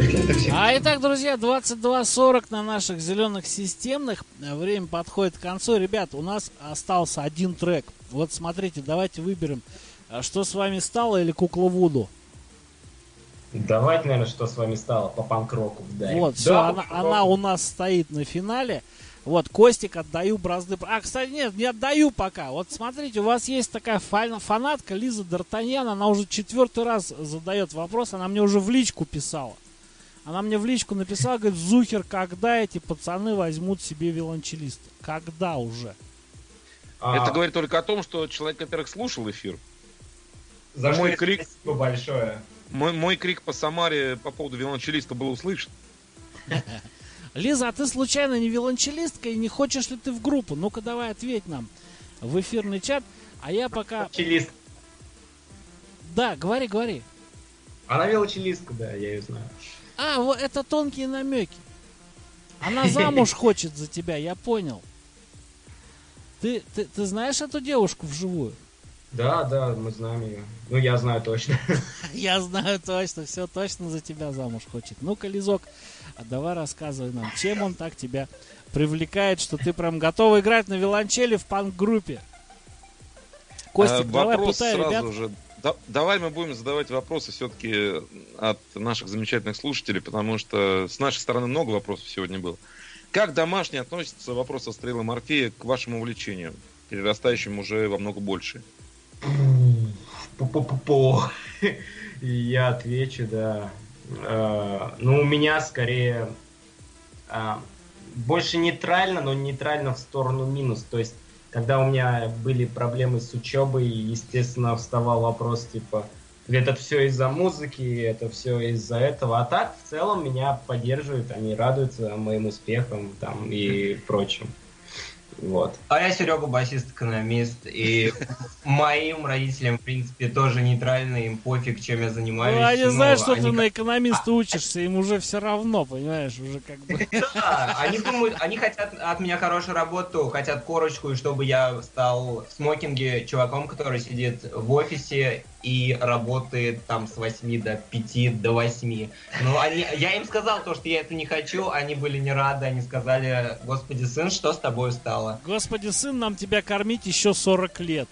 А итак, друзья, 22:40 на наших зеленых системных. Время подходит к концу. Ребят, у нас остался один трек. Вот смотрите, давайте выберем, что с вами стало или Кукла Вуду. Давайте, наверное, что с вами стало по панк-року вдарим. Вот, все, она у нас стоит на финале. Вот, Костик, отдаю бразды. А, кстати, нет, не отдаю пока. Вот смотрите, у вас есть такая фанатка Лиза Д'Артаньян. Она уже 4-й раз задает вопрос. Она мне уже в личку писала. Она мне в личку написала, говорит: Зухер, когда эти пацаны возьмут себе виолончелиста? Когда уже? Это говорит только о том, что человек, во-первых, слушал эфир. За мой крик спасибо большое. Мой крик по Самаре по поводу виолончелиста был услышан. Лиза, а ты случайно не виолончелистка и не хочешь ли ты в группу? Ну-ка давай ответь нам в эфирный чат. А я пока... Виолончелист. Да, говори. Она виолончелистка, да, я ее знаю. А, вот это тонкие намеки. Она замуж хочет за тебя, я понял. Ты знаешь эту девушку вживую? Да, мы знаем ее. Ну, я знаю точно. Я знаю точно, все точно за тебя замуж хочет. Ну-ка, Лизок, давай рассказывай нам, чем он так тебя привлекает, что ты прям готова играть на виолончели в панк-группе. Костик, давай пытай, ребят. Же. Давай мы будем задавать вопросы все-таки от наших замечательных слушателей, потому что с нашей стороны много вопросов сегодня было. Как домашние относятся вопрос о Стрелы Морфея к вашему увлечению, перерастающему уже во много больше? Я отвечу, да. Ну, у меня скорее больше нейтрально, но нейтрально в сторону минус. То есть, когда у меня были проблемы с учебой, естественно, вставал вопрос, типа, это все из-за музыки, это все из-за этого. А так, в целом, меня поддерживают, они радуются моим успехам там и прочим. Вот. А я Серега, басист-экономист, и моим родителям, в принципе, тоже нейтрально, им пофиг, чем я занимаюсь. Ну, они знают, что ты на экономиста учишься, им уже все равно, понимаешь, уже как бы... Да, они думают, они хотят от меня хорошую работу, хотят корочку, и чтобы я стал в смокинге чуваком, который сидит в офисе и работает там с 8 до 5, до 8. Но я им сказал то, что я это не хочу, они были не рады, они сказали: Господи, сын, что с тобой стало? Господи, сын, нам тебя кормить еще 40 лет.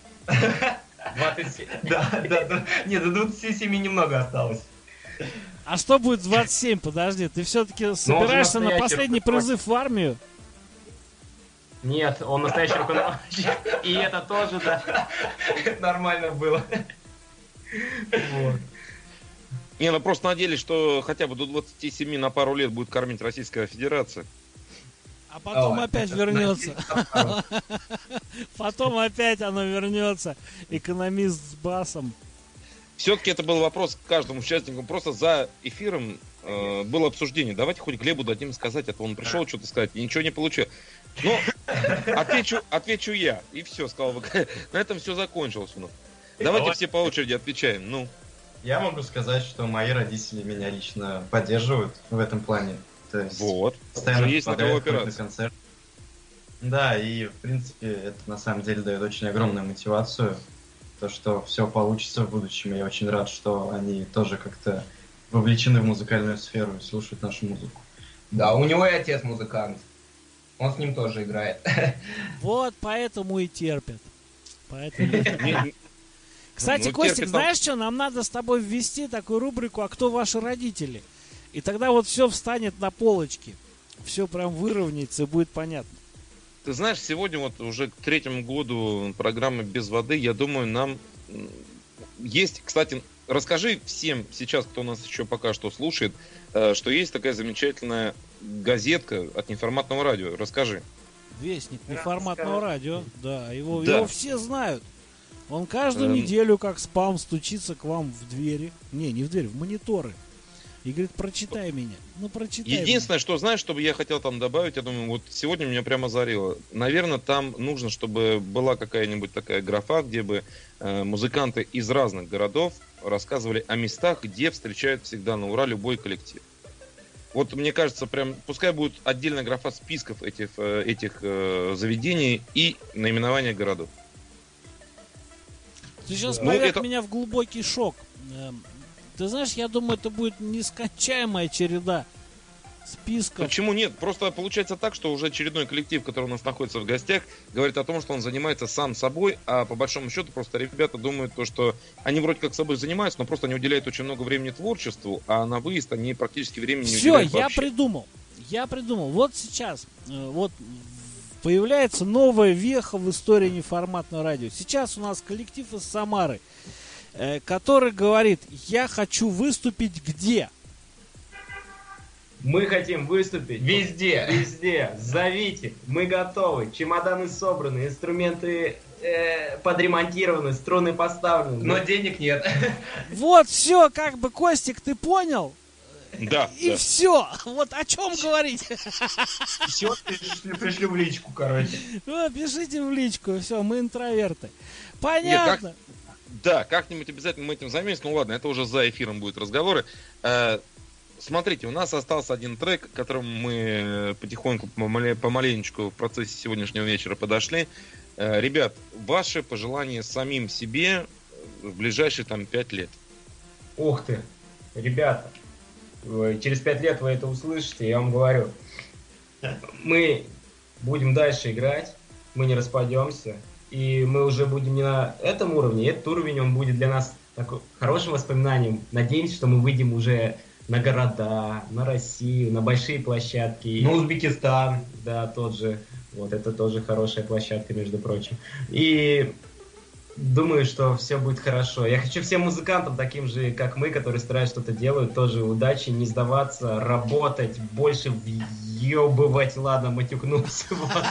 27. Да. Нет, до 27 немного осталось. А что будет в 27? Подожди, ты все-таки собираешься на последний призыв в армию? Нет, он настоящий рок-н-ролльщик. И это тоже, да. Нормально было. Вот. Не, ну просто надеялись, что хотя бы до 27 на пару лет будет кормить Российская Федерация. А потом опять вернется. Потом опять оно вернется. Экономист с басом. Все-таки это был вопрос к каждому участнику. Просто за эфиром было обсуждение. Давайте хоть Глебу дадим сказать, а то он пришел что-то сказать и ничего не получил. Ну, отвечу я. И все, сказал бы. На этом все закончилось у нас. Давайте все по очереди отвечаем. Ну. Я могу сказать, что мои родители меня лично поддерживают в этом плане. То есть вот. Постоянно есть на кого опираться. На концерт. Да, и в принципе это на самом деле дает очень огромную мотивацию. То, что все получится в будущем. Я очень рад, что они тоже как-то вовлечены в музыкальную сферу и слушают нашу музыку. Да, у него и отец музыкант. Он с ним тоже играет. Вот поэтому и терпят. Кстати, Костик, знаешь что? Нам надо с тобой ввести такую рубрику: а кто ваши родители? И тогда вот все встанет на полочки. Все прям выровняется и будет понятно. Ты знаешь, сегодня вот уже к 3-му году программы «Без воды», я думаю, нам есть, кстати, расскажи всем сейчас, кто нас еще пока что слушает, что есть такая замечательная газетка от Неформатного радио. Расскажи. Вестник Неформатного радио, да, его все знают. Он каждую неделю как спам стучится к вам в двери. Не в двери, в мониторы. И говорит: прочитай меня. Ну, прочитай. Единственное, что, знаешь, чтобы я хотел там добавить, я думаю, вот сегодня меня прямо озарило. Наверное, там нужно, чтобы была какая-нибудь такая графа, где бы музыканты из разных городов рассказывали о местах, где встречают всегда на ура любой коллектив. Вот мне кажется, прям пускай будет отдельная графа списков этих заведений и наименования городов. Ты сейчас поверг меня в глубокий шок. Ты знаешь, я думаю, это будет нескончаемая череда списков. Почему нет? Просто получается так, что уже очередной коллектив, который у нас находится в гостях, говорит о том, что он занимается сам собой, а по большому счету просто ребята думают то, что они вроде как собой занимаются, но просто они уделяют очень много времени творчеству, а на выезд они практически времени не Все, уделяют я вообще. придумал. Вот сейчас, вот появляется новая веха в истории неформатного радио. Сейчас у нас коллектив из Самары, который говорит: я хочу выступить где? Мы хотим выступить Везде. Везде. Зовите. Мы готовы. Чемоданы собраны, инструменты подремонтированы, струны поставлены. Но денег нет. Вот все, как бы, Костик, ты понял? Да, И да. все. Вот о чем говорить. Все, пришлю в личку, короче. Пишите в личку, все, мы интроверты. Понятно. Да, как-нибудь обязательно мы этим займемся. Ну ладно, это уже за эфиром будут разговоры. Смотрите, у нас остался один трек, к которому мы потихоньку, помаленечку в процессе сегодняшнего вечера подошли. Ребят, ваши пожелания самим себе в ближайшие 5 лет. Ух ты. Ребята, через 5 лет вы это услышите, я вам говорю. Мы будем дальше играть, мы не распадемся, и мы уже будем не на этом уровне. Этот уровень, он будет для нас такой хорошим воспоминанием. Надеемся, что мы выйдем уже на города, на Россию, на большие площадки. Ну, Узбекистан. Да, тот же. Вот это тоже хорошая площадка, между прочим. И думаю, что все будет хорошо. Я хочу всем музыкантам, таким же, как мы, которые стараются что-то делают, тоже удачи, не сдаваться, работать, больше въебывать, ладно, матюкнулся. Вот.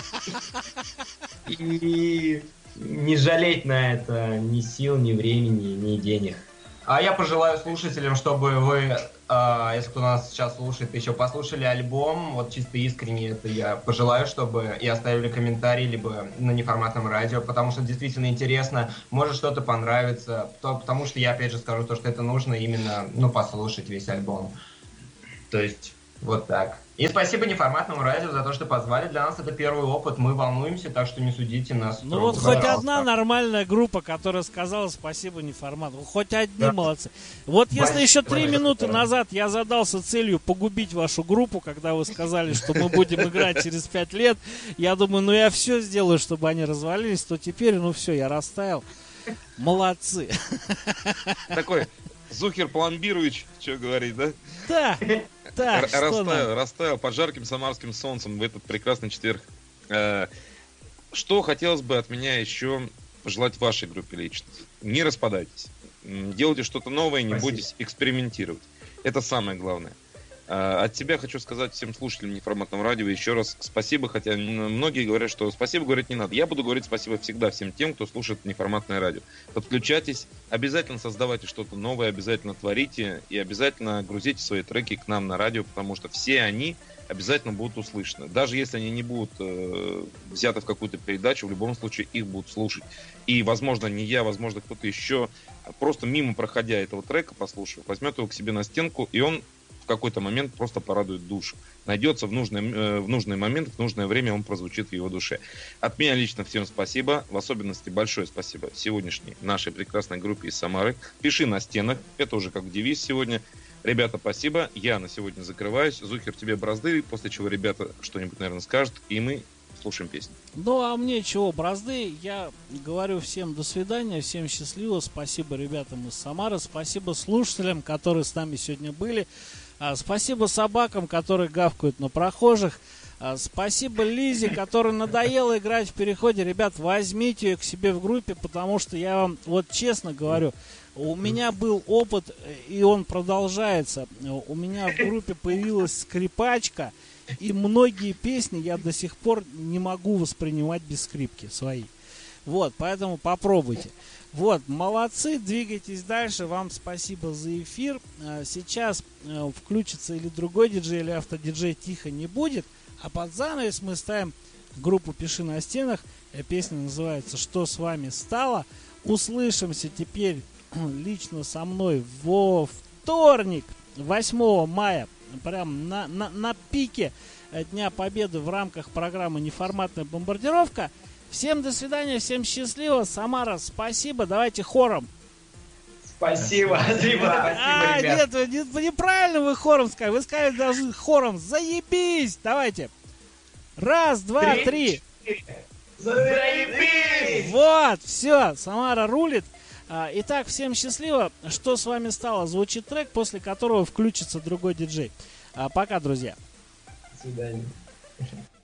И не жалеть на это ни сил, ни времени, ни денег. А я пожелаю слушателям, чтобы вы, если кто нас сейчас слушает, еще послушали альбом, вот чисто искренне это я пожелаю, чтобы и оставили комментарий, либо на неформатном радио, потому что действительно интересно, может что-то понравится, потому что я опять же скажу то, что это нужно именно, послушать весь альбом. То есть, вот так. И спасибо неформатному радио за то, что позвали. Для нас это первый опыт, мы волнуемся, так что не судите нас. Ну вот хоть одна нормальная группа, которая сказала спасибо неформату. Хоть одни молодцы. Вот если еще 3 минуты назад я задался целью погубить вашу группу, когда вы сказали, что мы будем играть через 5 лет, я думаю, я все сделаю, чтобы они развалились, то теперь, все, я растаял. Молодцы. Такой Зухер Пломбирович, что говорить, да? Да. Так, растаял под жарким самарским солнцем в этот прекрасный четверг. Что хотелось бы от меня еще пожелать вашей группе лично? Не распадайтесь. Делайте что-то новое, не бойтесь экспериментировать. Это самое главное. От себя хочу сказать всем слушателям неформатного радио еще раз спасибо, хотя многие говорят, что спасибо говорить не надо. Я буду говорить спасибо всегда всем тем, кто слушает неформатное радио. Подключайтесь, обязательно создавайте что-то новое, обязательно творите и обязательно грузите свои треки к нам на радио, потому что все они обязательно будут услышаны. Даже если они не будут взяты в какую-то передачу, в любом случае их будут слушать. И, возможно, не я, возможно, кто-то еще, просто мимо проходя этого трека, послушав, возьмет его к себе на стенку, и он в какой-то момент просто порадует душу. Найдется в нужный момент, в нужное время он прозвучит в его душе. От меня лично всем спасибо. В особенности большое спасибо сегодняшней нашей прекрасной группе из Самары. Пиши на стенах. Это уже как девиз сегодня. Ребята, спасибо. Я на сегодня закрываюсь. Зухер, тебе бразды. После чего ребята что-нибудь, наверное, скажут. И мы слушаем песню. А мне чего, бразды. Я говорю всем до свидания. Всем счастливо. Спасибо ребятам из Самары. Спасибо слушателям, которые с нами сегодня были. Спасибо собакам, которые гавкают на прохожих. Спасибо Лизе, которой надоело играть в переходе. Ребят, возьмите ее к себе в группе, потому что я вам вот честно говорю, у меня был опыт, и он продолжается. У меня в группе появилась скрипачка, и многие песни я до сих пор не могу воспринимать без скрипки своей. Вот, поэтому попробуйте. Вот, молодцы, двигайтесь дальше. Вам спасибо за эфир. Сейчас включится или другой диджей, или автодиджей тихо не будет. А под занавес мы ставим группу «Пиши на стенах». Песня называется «Что с вами стало?». Услышимся теперь лично со мной во вторник, 8 мая. Прям на пике Дня Победы в рамках программы «Неформатная бомбардировка». Всем до свидания, всем счастливо. Самара, спасибо. Давайте хором. Спасибо, А, ребят. нет, неправильно вы хором сказали. Вы сказали должны хором. Заебись! Давайте. Раз, два, три. Заебись! Вот, все, Самара рулит. Итак, всем счастливо. Что с вами стало? Звучит трек, после которого включится другой диджей. Пока, друзья. До свидания.